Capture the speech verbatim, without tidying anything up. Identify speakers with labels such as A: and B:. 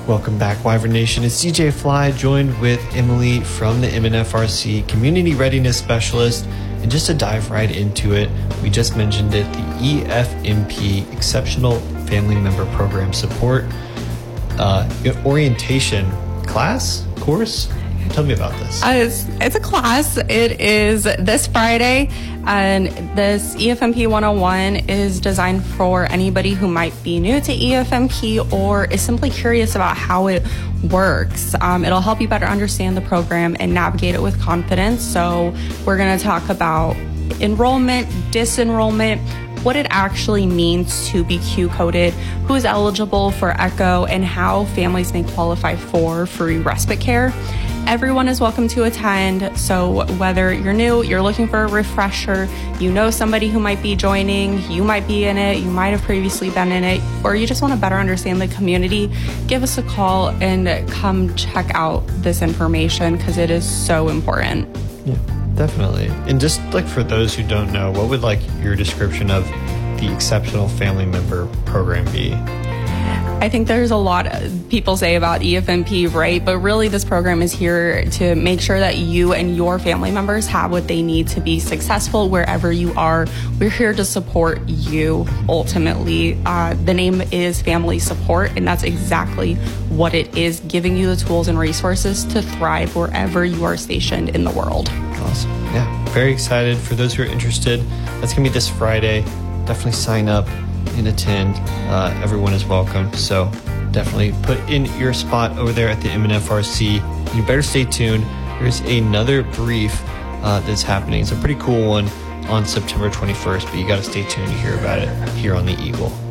A: Welcome back, Wyvern Nation. It's D J Fly, joined with Emily from the M N F R C Community Readiness Specialist. And just to dive right into it, we just mentioned it, the E F M P, Exceptional Family Member Program Support uh, orientation class, course. Tell me about this.
B: Uh, it's, it's a class. It is this Friday, and this E F M P one oh one is designed for anybody who might be new to E F M P or is simply curious about how it works. Um, it'll help you better understand the program and navigate it with confidence. So we're going to talk about enrollment, disenrollment, what it actually means to be Q-coded, who's eligible for ECHO, and how families may qualify for free respite care. Everyone is welcome to attend, so whether you're new, you're looking for a refresher, you know somebody who might be joining, you might be in it, you might have previously been in it, or you just want to better understand the community, give us a call and come check out this information because it is so important.
A: Yeah, definitely. And just like for those who don't know, what would like your description of the Exceptional Family Member Program be?
B: I think there's a lot of people say about E F M P, right? But really this program is here to make sure that you and your family members have what they need to be successful wherever you are. We're here to support you ultimately. Uh, the name is Family Support, and that's exactly what it is, giving you the tools and resources to thrive wherever you are stationed in the world.
A: Awesome. Yeah, very excited. For those who are interested, that's going to be this Friday. Definitely sign up and attend. Uh, everyone is welcome. So definitely put in your spot over there at the M N F R C. You better stay tuned. There's another brief uh, that's happening. It's a pretty cool one on September twenty-first, but you got to stay tuned to hear about it here on the Eagle.